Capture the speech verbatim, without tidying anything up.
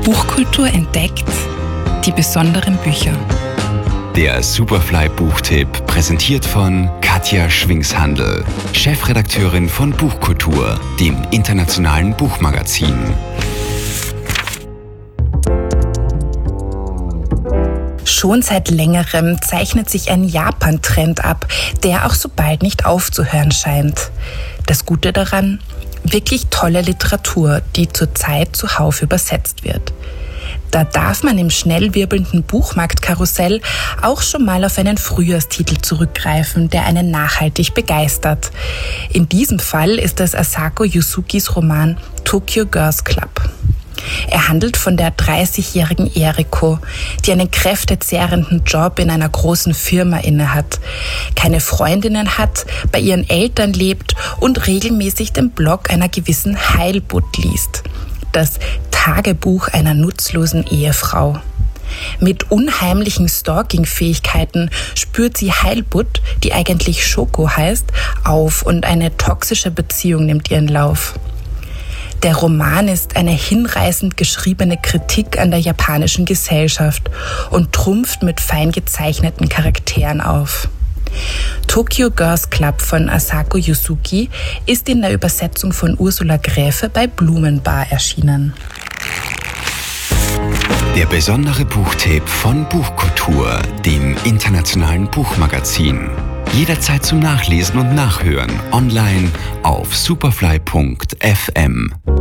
Buchkultur entdeckt, die besonderen Bücher. Der Superfly-Buchtipp, präsentiert von Katja Schwingshandel, Chefredakteurin von Buchkultur, dem internationalen Buchmagazin. Schon seit längerem zeichnet sich ein Japan-Trend ab, der auch so bald nicht aufzuhören scheint. Das Gute daran? Wirklich tolle Literatur, die zurzeit zuhauf übersetzt wird. Da darf man im schnell wirbelnden Buchmarktkarussell auch schon mal auf einen Frühjahrstitel zurückgreifen, der einen nachhaltig begeistert. In diesem Fall ist es Asako Yuzukis Roman Tokyo Girls Club. Er handelt von der dreißigjährigen Eriko, die einen kräftezehrenden Job in einer großen Firma innehat, keine Freundinnen hat, bei ihren Eltern lebt und regelmäßig den Blog einer gewissen Heilbutt liest. Das Tagebuch einer nutzlosen Ehefrau. Mit unheimlichen Stalking-Fähigkeiten spürt sie Heilbutt, die eigentlich Shoko heißt, auf und eine toxische Beziehung nimmt ihren Lauf. Der Roman ist eine hinreißend geschriebene Kritik an der japanischen Gesellschaft und trumpft mit fein gezeichneten Charakteren auf. Tokyo Girls Club von Asako Yuzuki ist in der Übersetzung von Ursula Gräfe bei Blumenbar erschienen. Der besondere Buchtipp von Buchkultur, dem internationalen Buchmagazin. Jederzeit zum Nachlesen und Nachhören online auf superfly punkt f m.